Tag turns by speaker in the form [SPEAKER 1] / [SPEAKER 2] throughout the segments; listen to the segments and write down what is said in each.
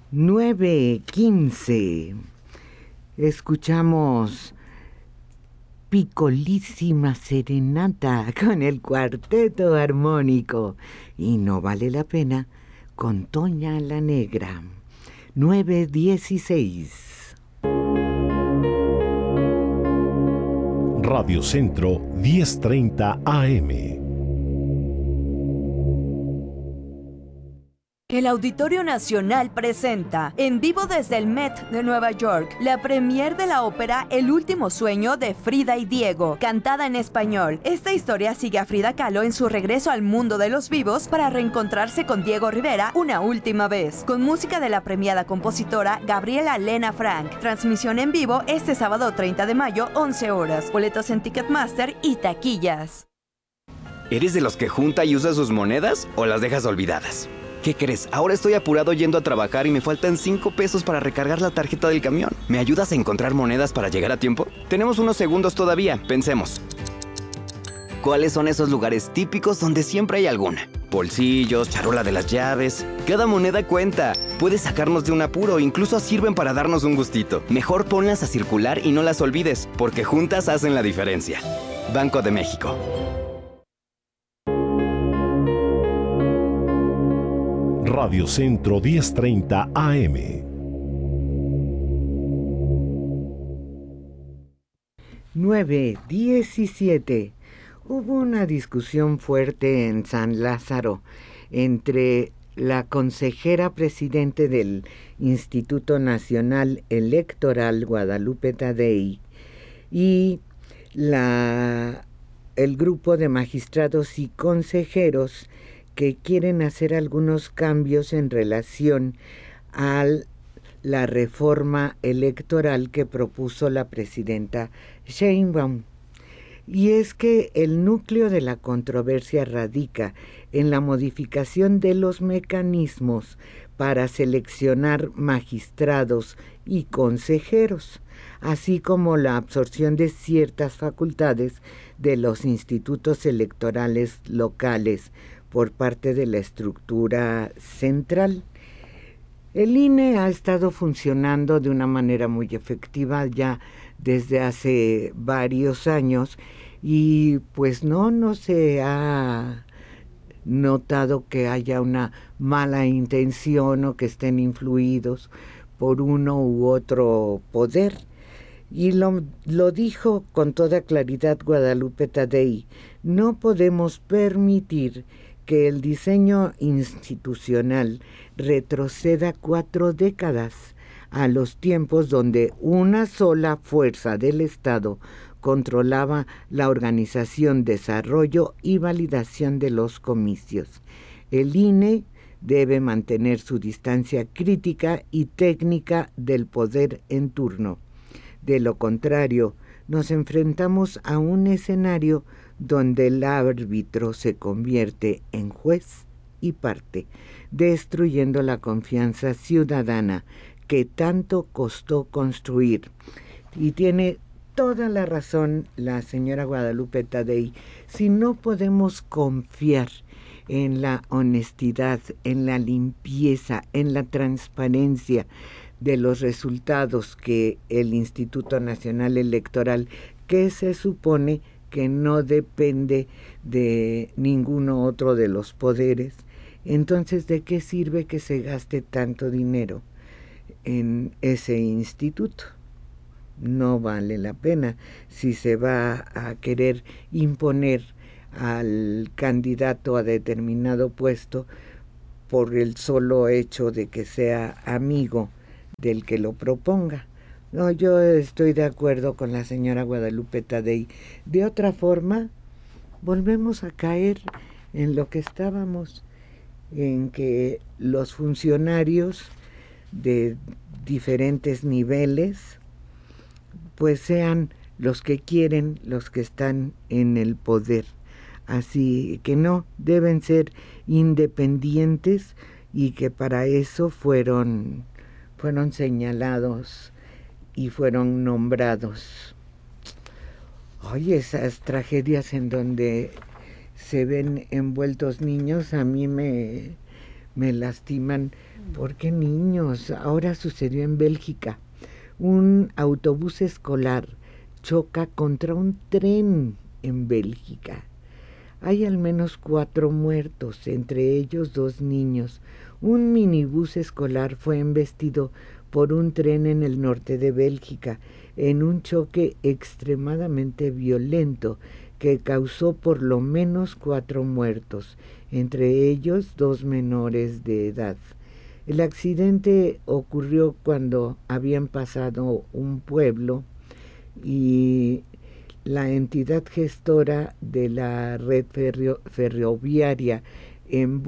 [SPEAKER 1] 9:15. Escuchamos Picolísima Serenata con el Cuarteto Armónico y No Vale la Pena con Toña la Negra. 9:16.
[SPEAKER 2] Radio Centro 10:30 AM.
[SPEAKER 3] El Auditorio Nacional presenta, en vivo desde el Met de Nueva York, la premier de la ópera El último sueño de Frida y Diego, cantada en español. Esta historia sigue a Frida Kahlo en su regreso al mundo de los vivos para reencontrarse con Diego Rivera una última vez, con música de la premiada compositora Gabriela Lena Frank. Transmisión en vivo este sábado 30 de mayo, 11 horas. Boletos en Ticketmaster y taquillas.
[SPEAKER 4] ¿Eres de los que junta y usa sus monedas o las dejas olvidadas? ¿Qué crees? Ahora estoy apurado yendo a trabajar y me faltan 5 pesos para recargar la tarjeta del camión. ¿Me ayudas a encontrar monedas para llegar a tiempo? Tenemos unos segundos todavía, pensemos. ¿Cuáles son esos lugares típicos donde siempre hay alguna? Bolsillos, charola de las llaves. Cada moneda cuenta. Puedes sacarnos de un apuro, incluso sirven para darnos un gustito. Mejor ponlas a circular y no las olvides, porque juntas hacen la diferencia. Banco de México.
[SPEAKER 2] Radio Centro 10:30 AM.
[SPEAKER 1] Nueve 17. Hubo una discusión fuerte en San Lázaro entre la consejera presidente del Instituto Nacional Electoral, Guadalupe Tadei, y el grupo de magistrados y consejeros que quieren hacer algunos cambios en relación a la reforma electoral que propuso la presidenta Sheinbaum. Y es que el núcleo de la controversia radica en la modificación de los mecanismos para seleccionar magistrados y consejeros, así como la absorción de ciertas facultades de los institutos electorales locales por parte de la estructura central. El INE ha estado funcionando de una manera muy efectiva ya desde hace varios años y pues no se ha notado que haya una mala intención o que estén influidos por uno u otro poder. Y lo dijo con toda claridad Guadalupe Tadei: no podemos permitir que el diseño institucional retroceda 4 décadas a los tiempos donde una sola fuerza del Estado controlaba la organización, desarrollo y validación de los comicios. El INE debe mantener su distancia crítica y técnica del poder en turno. De lo contrario, nos enfrentamos a un escenario donde el árbitro se convierte en juez y parte, destruyendo la confianza ciudadana que tanto costó construir. Y tiene toda la razón la señora Guadalupe Tadei. Si no podemos confiar en la honestidad, en la limpieza, en la transparencia de los resultados que el Instituto Nacional Electoral, que se supone que no depende de ninguno otro de los poderes, entonces ¿de qué sirve que se gaste tanto dinero en ese instituto? No vale la pena si se va a querer imponer al candidato a determinado puesto por el solo hecho de que sea amigo del que lo proponga. No, yo estoy de acuerdo con la señora Guadalupe Tadei. De otra forma, volvemos a caer en lo que estábamos, en que los funcionarios de diferentes niveles pues sean los que quieren, los que están en el poder. Así que no, deben ser independientes y que para eso fueron señalados y fueron nombrados. Oye, esas tragedias en donde se ven envueltos niños a mí me me lastiman. ¿Por qué niños? Ahora sucedió en Bélgica. Un autobús escolar choca contra un tren en Bélgica. Hay al menos 4 muertos, entre ellos 2 niños. Un minibús escolar fue embestido por un tren en el norte de Bélgica, en un choque extremadamente violento que causó por lo menos 4 muertos, entre ellos 2 menores de edad. El accidente ocurrió cuando habían pasado un pueblo y la entidad gestora de la red ferroviaria, en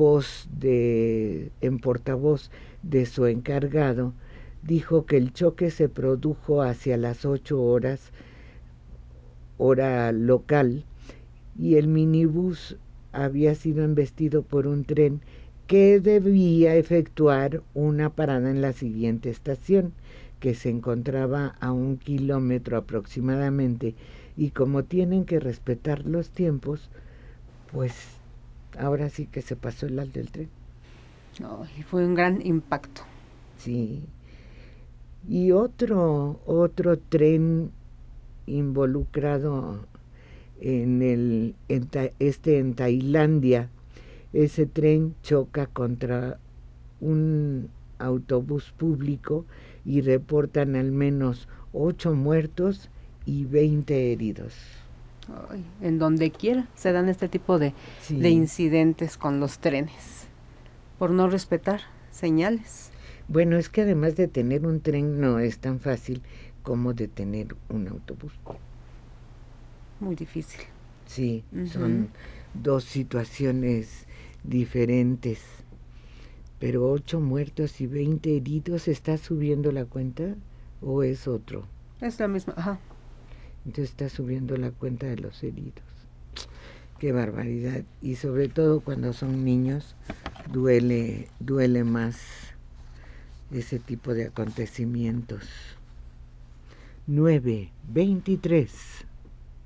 [SPEAKER 1] portavoz de su encargado, dijo que el choque se produjo hacia las 8 horas, hora local, y el minibús había sido embestido por un tren que debía efectuar una parada en la siguiente estación, que se encontraba a 1 kilómetro aproximadamente, y como tienen que respetar los tiempos, pues ahora sí que se pasó el alto del tren.
[SPEAKER 5] Y fue un gran impacto.
[SPEAKER 1] Sí. Y otro tren involucrado en Tailandia. Ese tren choca contra un autobús público y reportan al menos 8 muertos y 20 heridos.
[SPEAKER 5] En donde quiera se dan este tipo de incidentes con los trenes, por no respetar señales.
[SPEAKER 1] Bueno, es que además de tener un tren no es tan fácil como de tener un autobús.
[SPEAKER 5] Muy difícil.
[SPEAKER 1] Sí, son 2 situaciones diferentes. Pero 8 muertos y 20 heridos, ¿está subiendo la cuenta o es otro?
[SPEAKER 5] Es la misma, ajá.
[SPEAKER 1] Entonces está subiendo la cuenta de los heridos. Qué barbaridad. Y sobre todo cuando son niños, duele más ese tipo de acontecimientos. 9:23.